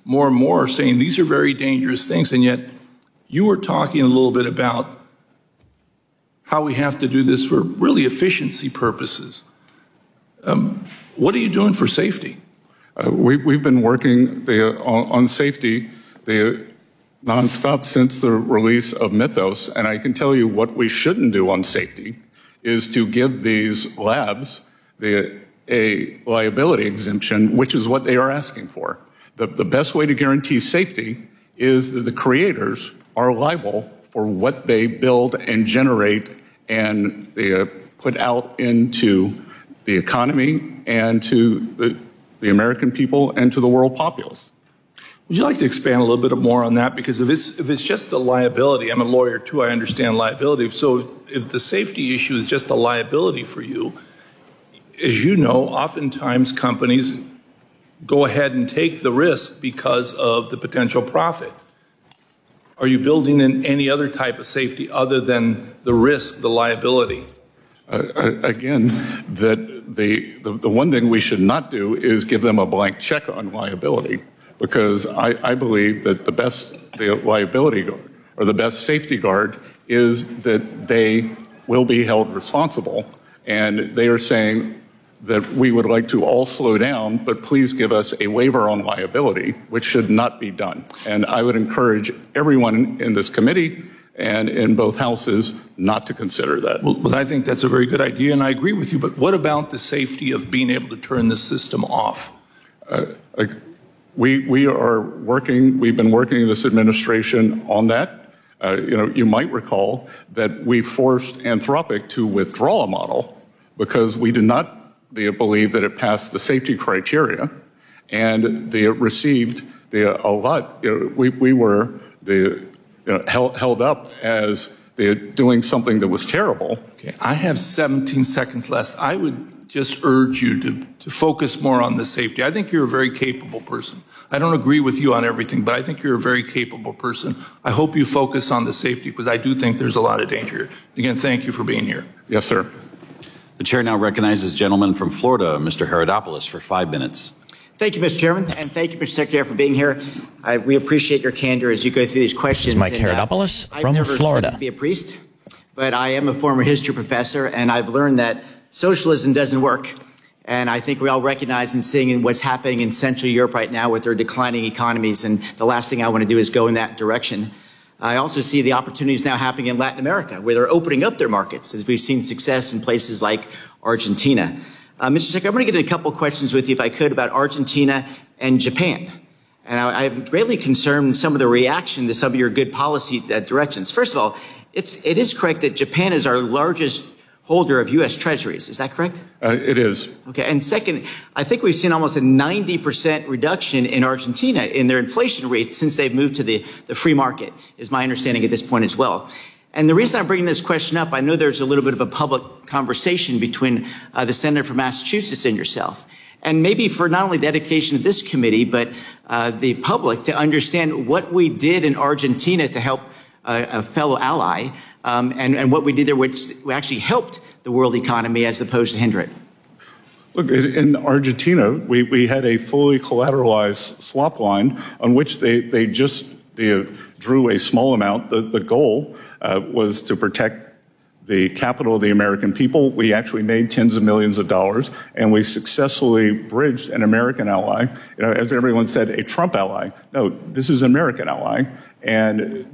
more and more saying these are very dangerous things. And yet you were talking a little bit about how we have to do this for really efficiency purposes. What are you doing for safety? We've been working on safety nonstop since the release of Mythos, and I can tell you what we shouldn't do on safety is to give these labs a liability exemption, which is what they are asking for. The best way to guarantee safety is that the creators are liable for what they build and generate and they put out into the economy and to the American people and to the world populace. Would you like to expand a little bit more on that? Because if it's just a liability, I'm a lawyer too, I understand liability. So if the safety issue is just a liability for you, as you know, oftentimes companies go ahead and take the risk because of the potential profit. Are you building in any other type of safety other than the risk, the liability? Again, that the one thing we should not do is give them a blank check on liability, because I believe that the liability guard or the best safety guard is that they will be held responsible. And they are saying that we would like to all slow down, but please give us a waiver on liability, which should not be done. And I would encourage everyone in this committee and in both houses not to consider that. Well, I think that's a very good idea, and I agree with you, but what about the safety of being able to turn the system off? We've been working in this administration on that. You might recall that we forced Anthropic to withdraw a model because we did not believe that it passed the safety criteria, and they received a lot. We were held up as doing something that was terrible. Okay, I have 17 seconds left. I would just urge you to focus more on the safety. I think you're a very capable person. I don't agree with you on everything, but I think you're a very capable person. I hope you focus on the safety, because I do think there's a lot of danger. Again, thank you for being here. Yes, sir. The chair now recognizes the gentleman from Florida, Mr. Herodopoulos, for 5 minutes. Thank you, Mr. Chairman, and thank you, Mr. Secretary, for being here. We appreciate your candor as you go through these questions. This is Mike Herodopoulos from Florida. I've never studied to be a priest, but I am a former history professor, and I've learned that socialism doesn't work. And I think we all recognize and seeing what's happening in Central Europe right now with their declining economies, and the last thing I want to do is go in that direction. I also see the opportunities now happening in Latin America, where they're opening up their markets, as we've seen success in places like Argentina. Mr. Secretary, I'm going to get into a couple of questions with you, if I could, about Argentina and Japan. And I'm greatly concerned with some of the reaction to some of your good policy directions. First of all, it is correct that Japan is our largest holder of U.S. Treasuries. Is that correct? It is. Okay. And second, I think we've seen almost a 90% reduction in Argentina in their inflation rate since they've moved to the free market, is my understanding at this point as well. And the reason I'm bringing this question up, I know there's a little bit of a public conversation between the senator from Massachusetts and yourself. And maybe for not only the education of this committee, but the public to understand what we did in Argentina to help a fellow ally, and what we did there, which actually helped the world economy as opposed to hinder it. Look, in Argentina, we had a fully collateralized swap line on which they just drew a small amount. The goal was to protect the capital of the American people. We actually made tens of millions of dollars, and we successfully bridged an American ally. As everyone said, a Trump ally. No, this is an American ally. And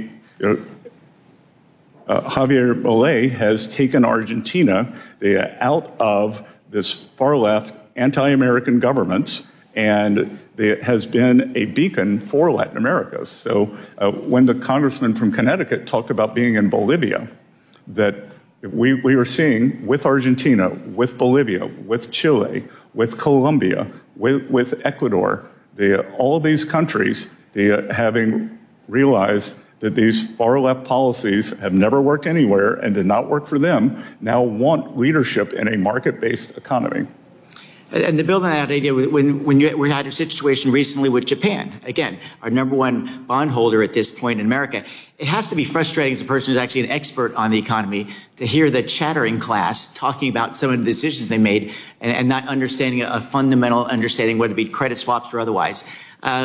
Javier Milei has taken Argentina out of this far-left anti-American governments, and it has been a beacon for Latin America. So when the congressman from Connecticut talked about being in Bolivia, that we are seeing with Argentina, with Bolivia, with Chile, with Colombia, with Ecuador, all these countries having realized that these far-left policies have never worked anywhere and did not work for them, now want leadership in a market-based economy. And to build on that idea, when we had a situation recently with Japan, again, our #1 bondholder at this point in America, it has to be frustrating as a person who's actually an expert on the economy to hear the chattering class talking about some of the decisions they made and not understanding a fundamental understanding, whether it be credit swaps or otherwise.